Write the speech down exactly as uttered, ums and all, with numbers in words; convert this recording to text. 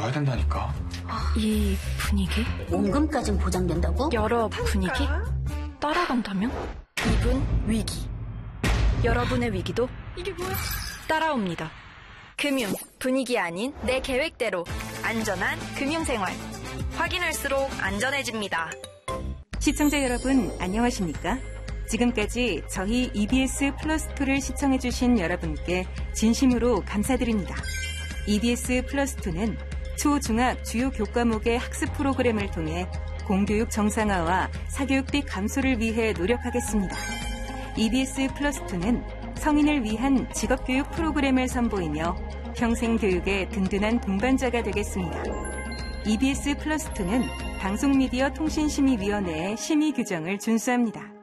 열어야 된다니까. 이 분위기? 원금까진 보장된다고? 여러 분위기? 따라간다면? 이분 위기. 여러분의 위기도 이게 뭐야? 따라옵니다. 금융, 분위기 아닌 내 계획대로 안전한 금융생활. 확인할수록 안전해집니다. 시청자 여러분, 안녕하십니까? 지금까지 저희 이비에스 플러스투를 시청해주신 여러분께 진심으로 감사드립니다. 이비에스 플러스투는 초, 중학 주요 교과목의 학습 프로그램을 통해 공교육 정상화와 사교육비 감소를 위해 노력하겠습니다. 이비에스 플러스투는 성인을 위한 직업교육 프로그램을 선보이며 평생교육의 든든한 동반자가 되겠습니다. 이비에스 플러스투는 방송미디어 통신심의위원회의 심의 규정을 준수합니다.